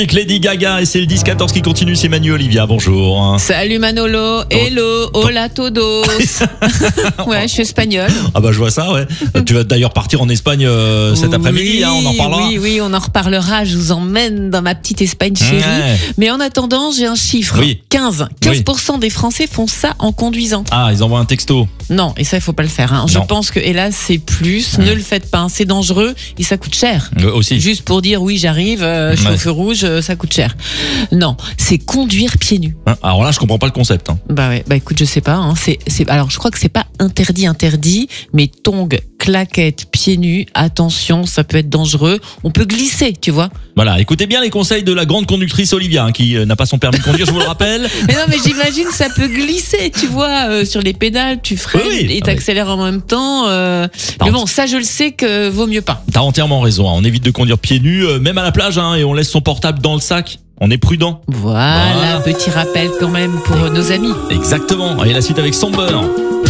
Avec Lady Gaga et c'est le 10-14 qui continue, c'est Manu Olivia, bonjour. Salut Manolo, hello, hola todos. Ouais, je suis espagnole. Ah bah je vois ça, ouais. Tu vas d'ailleurs partir en Espagne cet après-midi, hein, on en parlera. Oui, on en reparlera, je vous emmène dans ma petite Espagne chérie. Ouais. Mais en attendant, j'ai un chiffre. Oui. 15% des Français font ça en conduisant. Ah, ils envoient un texto. Non, et ça, il faut pas le faire. Hein. Je Non. pense que, hélas, c'est plus. Ne le faites pas, c'est dangereux et ça coûte cher. Aussi. Juste pour dire oui, j'arrive, je suis au feu rouge, ça coûte cher. Non, c'est conduire pieds nus. Hein, alors là, je comprends pas le concept. Hein. Bah ouais, bah écoute, je sais pas. Hein, alors je crois que c'est pas interdit, mais tongs, claquettes, pieds nus, attention, ça peut être dangereux. On peut glisser, tu vois. Voilà, écoutez bien les conseils de la grande conductrice Olivia, hein, qui n'a pas son permis de conduire, je vous le rappelle. Mais non, mais j'imagine ça peut glisser, tu vois, sur les pédales, tu freines et t'accélères en même temps. Mais bon, ça je le sais que vaut mieux pas. T'as entièrement raison, hein. On évite de conduire pieds nus, même à la plage, hein, et on laisse son portable dans le sac. On est prudent. Voilà, petit rappel quand même pour nos amis. Exactement. Et la suite avec Somber.